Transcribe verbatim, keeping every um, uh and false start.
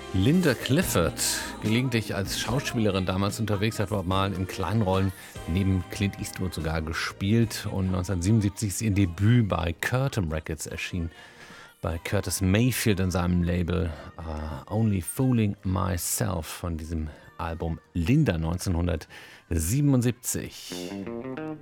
Linda Clifford, gelegentlich als Schauspielerin damals unterwegs, hat Bob Marley in kleinen Rollen neben Clint Eastwood sogar gespielt und neunzehnhundertsiebenundsiebzig ist ihr Debüt bei Curtain Records erschienen, bei Curtis Mayfield in seinem Label uh, Only Fooling Myself von diesem Album Linda neunzehnhundertsiebenundsiebzig.